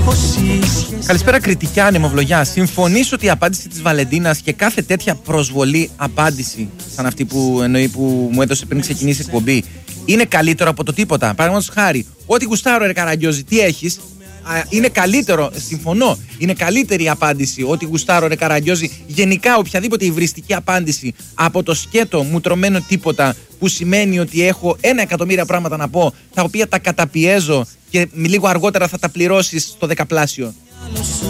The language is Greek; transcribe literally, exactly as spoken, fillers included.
Καλησπέρα κριτικά ανεμοβλογιά. Συμφωνείς ότι η απάντηση της Βαλεντίνας και κάθε τέτοια προσβολή απάντηση, σαν αυτή που εννοεί που μου έδωσε πριν ξεκινήσει η εκπομπή, είναι καλύτερο από το τίποτα? Παραδείγματος χάρη, ό,τι γουστάρω ρε Καραγκιόζη, τι έχεις? Είναι καλύτερο, συμφωνώ, είναι καλύτερη η απάντηση ότι γουστάρω ρε Καραγκιόζη, γενικά οποιαδήποτε υβριστική απάντηση από το σκέτο μου τρωμένο τίποτα, που σημαίνει ότι έχω ένα εκατομμύρια πράγματα να πω, τα οποία τα καταπιέζω και λίγο αργότερα θα τα πληρώσεις στο δεκαπλάσιο.